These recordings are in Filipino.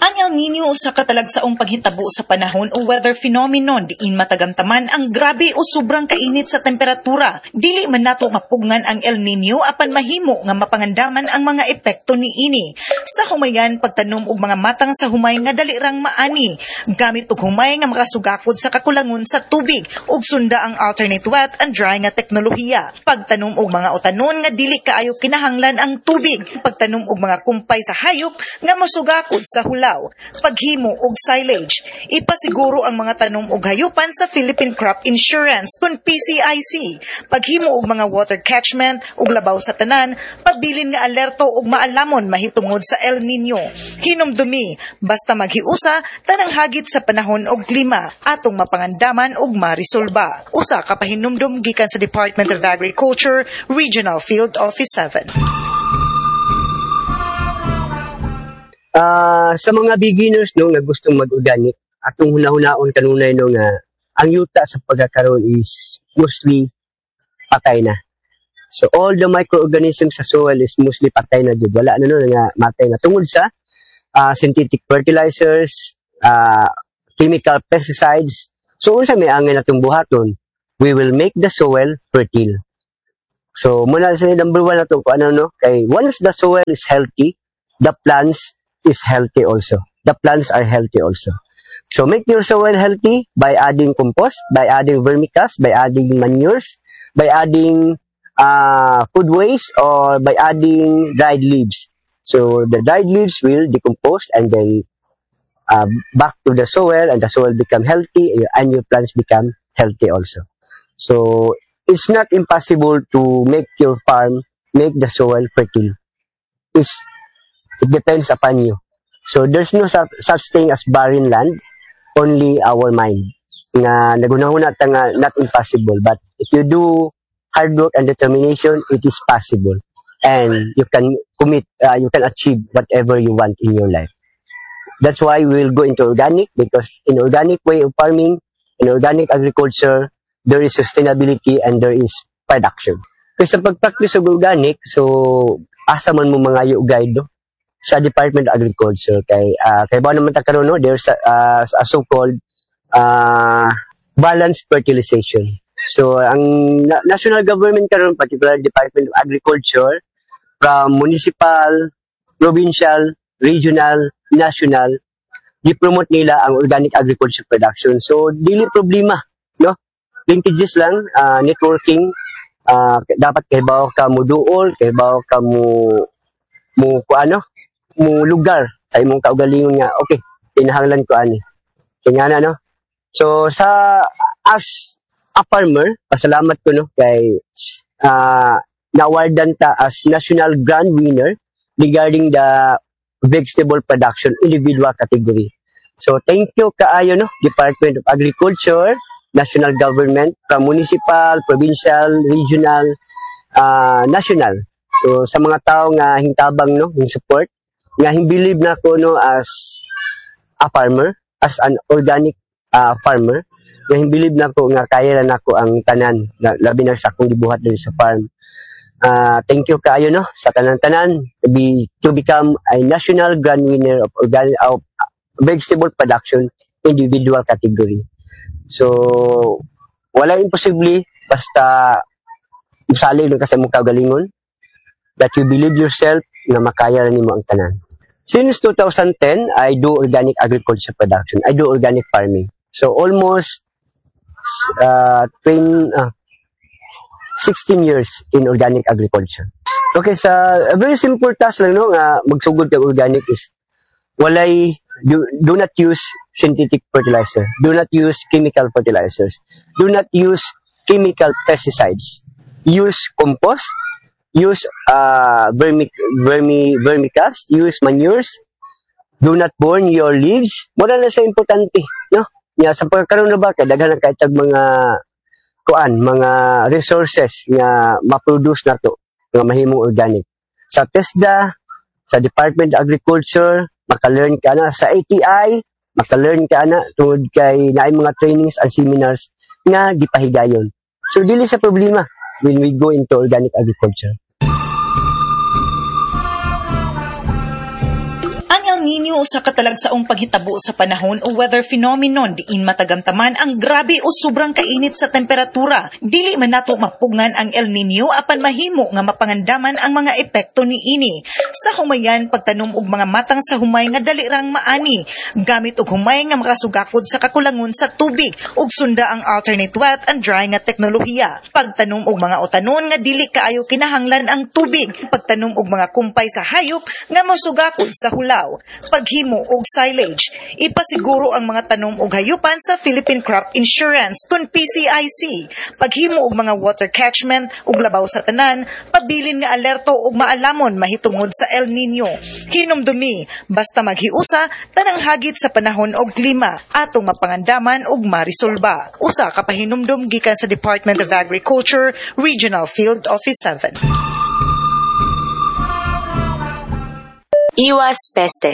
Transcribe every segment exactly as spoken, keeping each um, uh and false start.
Ang El Nino sa katalagsaong paghitabo sa panahon o weather phenomenon diin matagamtaman ang grabe o sobrang kainit sa temperatura. Dili man nato mapugngan ang El Nino apan mahimo nga mapangandaman ang mga epekto niini. Sa humayan pagtanom og mga matang sa humay nga dali rang maani, gamit og humay nga makasugakod sa kakulangon sa tubig ug sunda ang alternate wet and dry nga teknolohiya. Pagtanom og mga utanon nga dili kaayo kinahanglan ang tubig, pagtanom og mga kumpay sa hayop nga masugakod sa hulaw, paghimo og silage. Ipasiguro ang mga tanom og hayupan sa Philippine Crop Insurance kun P C I C, paghimo og mga water catchment ug labaw sa tanan, pagbilin nga alerto og maalamon mahitungod sa El Nino. Hinumdumi basta maghiusa tanang hagit sa panahon og klima atong mapangandaman ug marisolba. Usa ka pahinumdum gikan sa Department of Agriculture, Regional Field Office seven. Uh, sa mga beginners no nga gustong mag-organic, atong hunahunahon kanunay no nga ang yuta sa pagkakaroon is mostly patay na. So all the microorganisms sa soil is mostly patay na jud. Wala na no nga matay na tungod sa uh, synthetic fertilizers, uh, chemical pesticides. So unsa may angin natong buhaton, we will make the soil fertile. So muna sa number one nato ko ano no, kay once the soil is healthy, the plants is healthy also. The plants are healthy also. So make your soil healthy by adding compost, by adding vermicast, by adding manures, by adding uh, food waste, or by adding dried leaves. So the dried leaves will decompose and then uh, back to the soil, and the soil become healthy, and your plants become healthy also. So it's not impossible to make your farm, make the soil fertile. It's It depends upon you. So there's no such, such thing as barren land, only our mind. Nga nagunahuna ta nga not impossible, but if you do hard work and determination, it is possible, and you can commit, uh, you can achieve whatever you want in your life. That's why we will go into organic, because in organic way of farming, in organic agriculture, there is sustainability and there is production. Kasi sa pag-practice of organic, so asa man mo mga yu guide do sa Department of Agriculture, kay uh, kay ba naman ta karon no, there's a, uh, a so-called uh, balanced fertilization. So ang na- national government karon, particular Department of Agriculture, from municipal, provincial, regional, national, di-promote nila ang organic agriculture production. So dili problema, no? Linkages lang, uh, networking, uh, dapat kay bawo ka mo duol, kay bawo ka mo mo kuano mo lugar sa imong kaugalingon nga okay kinahanglan ko ani kanya na no. So sa as a farmer, pasalamat ko no kay uh, na-awardan ta as national grand winner regarding the vegetable production individual category. So thank you kaayo no Department of Agriculture, national government, from municipal, provincial, regional, uh, national. So sa mga tao nga hintabang no yung support nga believe na ko no as a farmer, as an organic uh, farmer, nga believe na ko nga kaya na nako ang tanan na, labi na sa akong gibuhat diri sa farm. Uh, thank you kaayo no sa tanan-tanan to be to become a national grand winner of organic of vegetable production individual category. So wala imposible basta usali lang kasi mong kaugalingon, that you believe yourself na makaya na nimo ang tanan. Since two thousand ten, I do organic agriculture production. I do organic farming. So almost uh, twenty, uh, sixteen years in organic agriculture. Okay, sa a very simple task lang no nga magsugod kag organic is walay do, do not use synthetic fertilizer. Do not use chemical fertilizers. Do not use chemical pesticides. Use compost. Use uh, vermi, vermi, vermicast, use manures, do not burn your leaves. Mura na sa importante, no? Nga, sa pagkakaroon na ba, kadaghan na kaitag mga, kuan, mga resources nga ma-produce na to, nga mahimong organic. Sa TESDA, sa Department of Agriculture, maka-learn ka na. Sa A T I, maka-learn ka na, tungod kay naay mga trainings and seminars nga gipahigayon. So, dili sa problema when we go into organic agriculture. El Nino usa ka talagsaong paghitabo sa panahon o weather phenomenon diin matagamtaman ang grabe o sobrang kainit sa temperatura. Dili man nato mapugngan ang El Nino apan mahimo nga mapangandaman ang mga epekto niini. Sa humayan pagtanom og mga matang sa humay nga dali rang maani, gamit og humay nga makasugakod sa kakulangon sa tubig ug sunda ang alternate wet and dry nga teknolohiya. Pagtanom og mga utanon nga dili kaayo kinahanglan ang tubig, pagtanom og mga kumpay sa hayop nga mosugakod sa hulaw. Paghimo og silage, ipasiguro ang mga tanom og hayupan sa Philippine Crop Insurance kun P C I C. Paghimo og mga water catchment ug labaw sa tanan, pabilin nga alerto ug maalamon mahitungod sa El Nino. Hinumdumi, basta maghiusa tanang hagit sa panahon og klima atong mapangandaman ug marisolba. Usa ka pahinumdum gikan sa Department of Agriculture, Regional Field Office seven. Iwas peste.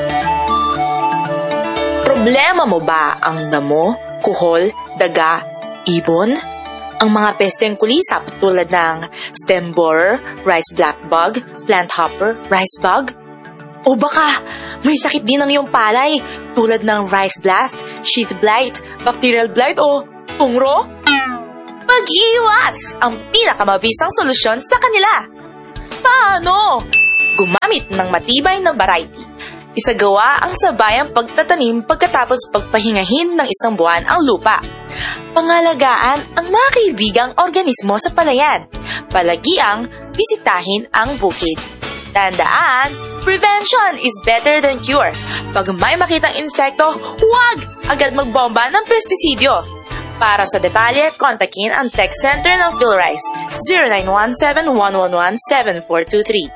Problema mo ba ang damo, kuhol, daga, ibon? Ang mga pesteng kulisap tulad ng stem borer, rice black bug, plant hopper, rice bug? O baka may sakit din ang iyong palay tulad ng rice blast, sheath blight, bacterial blight o pungro? Pag-iwas ang pinakamabisang solusyon sa kanila. Paano? Gumamit ng matibay na variety. Isagawa ang sabayang pagtatanim pagkatapos pagpahingahin ng isang buwan ang lupa. Pangalagaan ang mga kaibigang organismo sa palayan. Palagiang bisitahin ang bukid. Tandaan, prevention is better than cure. Pag may makitang insekto, huwag agad magbomba ng pestisidyo. Para sa detalye, kontakin ang text center ng PhilRice zero nine one seven one one one seven four two three.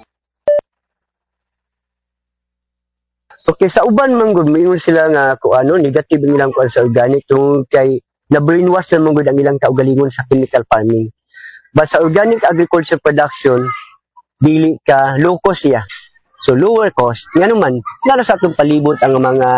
Okay, sa uban man gud moingon sila nga ko ano negative ang ilang kuan sa organic tungod kay na brainwash na man gud ang ilang kaugalingon sa chemical farming. But sa organic agriculture production dili ka low cost siya. So lower cost ngano man nara sa atong palibot ang mga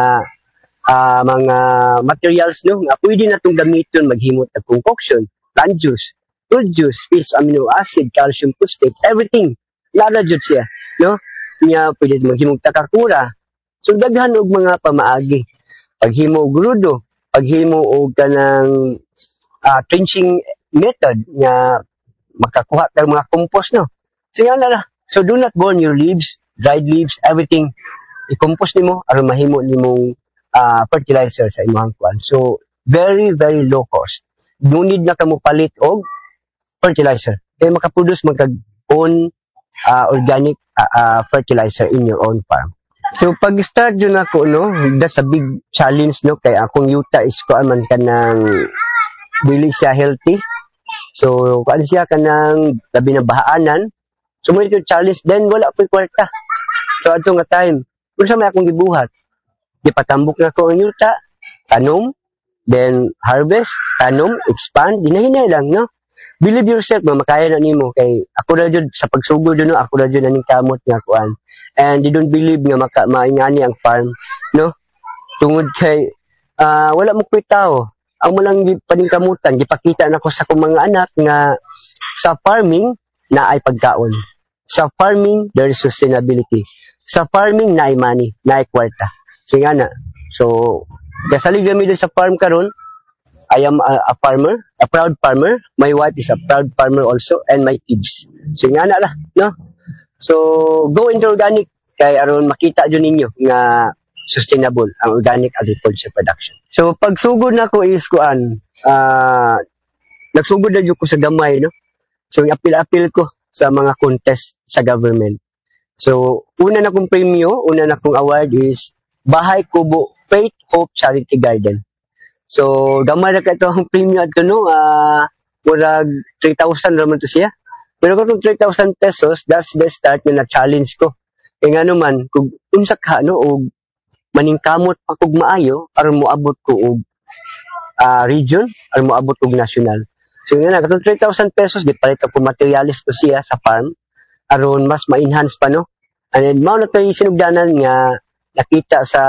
uh, mga materials no nga pwede natong gamiton maghimot og concoction, plant juice, fruit juice, fish amino acid, calcium phosphate, everything. Nara jud siya, no? Nya pwede maghimog takakura. So daghan og mga pamaagi. Paghimo og grudo, paghimo og kanang uh, trenching method nga makakuha tag mga compost no. So yan na. So do not burn your leaves, dried leaves, everything. I-compost nimo aron mahimo nimong uh, fertilizer sa imong kuan. So very very low cost. No need na kamo palit og fertilizer. Kay makaproduce man kag own uh, organic uh, uh, fertilizer in your own farm. So pag-start yun ako no, that's a big challenge no kay akong yuta is ko man kanang dili siya healthy. So kuan siya kanang labi na bahaanan. So mo ito challenge then wala pa kwarta. So adto nga time, unsa may akong gibuhat? Gipatambok na ko ang yuta, tanom, then harvest, tanom, expand, dinahinay lang no. Believe yourself mo makaya na nimo kay ako ra jud sa pagsugod no, ako ra jud aning kamot nga kuan. And they don't believe nga maka maingani ang farm no tungod kay uh, wala mo kwitaw ang mo lang paningkamutan gipakita nako sa akong mga anak nga sa farming na ay pagkaon, sa farming there is sustainability, sa farming na ay money, na ay kwarta kaya na. So kasalig kami sa farm karon. I am a, a farmer, a proud farmer. My wife is a proud farmer also, and my kids. So nga na lah, no? So go into organic kay aron makita jud ninyo nga sustainable ang organic agriculture production. So pagsugod nako is kuan, uh, nagsugod na jud ko sa gamay no. So apil-apil ko sa mga contest sa government. So una na kong premyo, una na kong award is Bahay Kubo Faith Hope Charity Garden. So gamay na kato ang premyo adto no, ah uh, murag three thousand raman to siya. Pero kung three thousand pesos, that's the start na challenge ko. Kaya nga naman, kung unsa ka, no, o maningkamot pa kog maayo, aron moabot ko og uh, region, aron moabot og national. So nga na, katong three thousand pesos, di palit ako materialist to siya sa farm, aron mas ma-enhance pa, no? And then, mao na tayo sinugdanan nga nakita sa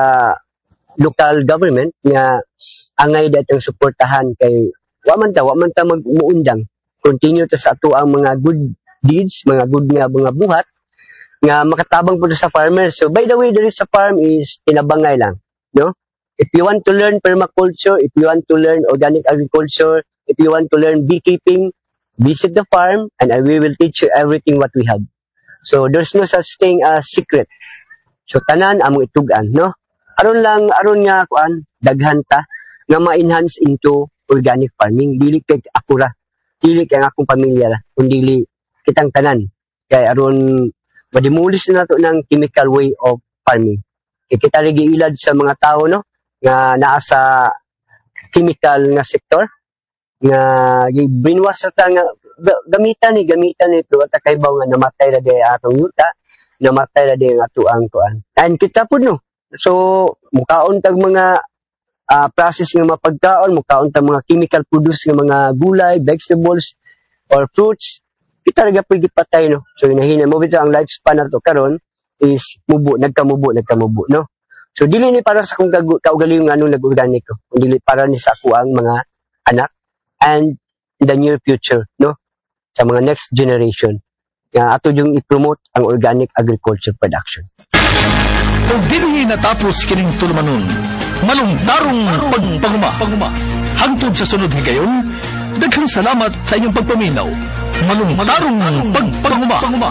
local government nga angay datang suportahan kay wa man ta, wa man ta mag-umuundang. Continue ta sa ato ang mga good deeds, mga good nga mga buhat nga makatabang po sa farmer. So by the way, there is a farm is tinabangay lang, no? If you want to learn permaculture, if you want to learn organic agriculture, if you want to learn beekeeping, visit the farm and I we will teach you everything what we have. So there's no such thing as secret. So tanan amo itugan, no? Aron lang aron nga kuan daghan ta nga ma-enhance into organic farming. Dili kay akura, dili kay akong pamilya ra, kundi kitang tanan. Kay aron madimulis na nato ng chemical way of farming. Kay kita rin giilad sa mga tao, no, nga naa sa chemical nga sektor, nga binwas sa nga gamitan ni gamitan ni pero ta kay baw nga namatay ra di atong yuta, namatay ra di ang ato ang kuan. And kita pud no. So mukaon tag mga uh, process nga mapagkaon, mukaon tag mga chemical produce nga mga gulay, vegetables or fruits. Kita rin pwede patay, no? So, hinahina mo bito ang lifespan na to karon is mubo, nagkamubo, nagkamubo, no? So, dili ni para sa kung kaugali yung ano nag-organic ko. Dili para ni sa ako ang mga anak and in the near future, no? Sa mga next generation. Nga ato yung i-promote ang organic agriculture production. Kung dili natapos kining tulumanon, malungtarong pagpaguma. Hangtod sa sunod higayon, daghang salamat sa inyong pagpaminaw. Malungtarong pagpaguma.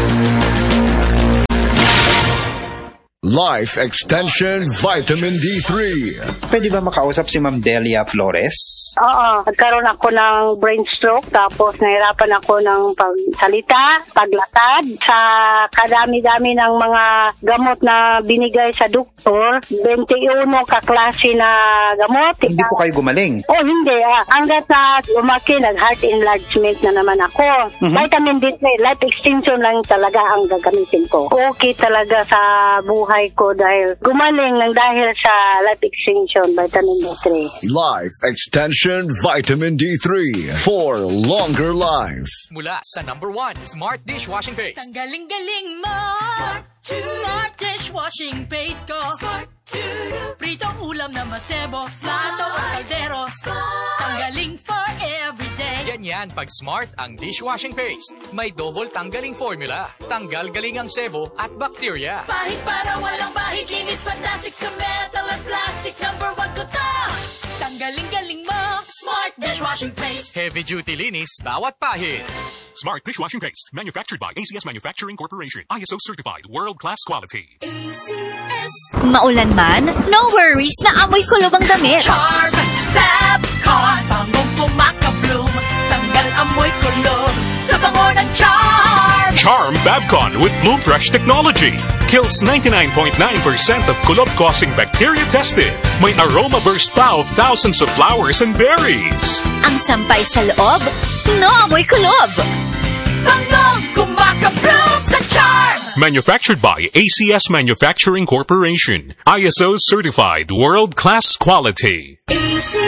Life Extension Vitamin D three. Pwede ba makausap si Ma'am Delia Flores? Oo, nagkaroon ako ng brain stroke tapos nahirapan ako ng pagsalita, paglakad. Sa kadami-dami ng mga gamot na binigay sa doktor, twenty-one kaklase na gamot. Hindi po kayo gumaling? Oh, hindi. Ah. Hanggat na lumaki, nag-heart enlargement na naman ako. Mm-hmm. Vitamin D three, life extension lang talaga ang gagamitin ko. Okay talaga sa buhay ko dahil gumaling ng dahil sa life extension vitamin D three. Life Extension Vitamin D three for longer life. Mula sa number one, Smart Dishwashing Paste. Ang galing-galing mo! Smart, Smart Dishwashing Paste ko. Smart, pritong ulam na masebo, plato o kaldero. Tanggaling for everyday. Ganyan pag Smart ang dishwashing paste. May double tanggaling formula. Tanggal galing ang sebo at bacteria. Bahit para walang bahit, linis fantastic sa metal at plastic. Number one ko to! Tanggaling-galing mo, Smart Dishwashing Paste. Heavy duty linis, bawat pahid. Smart Dishwashing Paste, manufactured by A C S Manufacturing Corporation. I S O certified, world-class quality. A C S. Maulan man, no worries na amoy kulob ang damit. Charm Fabcon, bangong pumakabloom. Tanggal amoy kulob sa bango ng Charm. Charm Fabcon with Bloom Fresh technology. Kills ninety-nine point nine percent of kulob-causing bacteria tested. May aroma burst pa of thousands of flowers and berries. Ang sampay sa loob, no amoy kulob. Bangong kumakabloom sa Charm. Manufactured by A C S Manufacturing Corporation. I S O certified, world-class quality. A C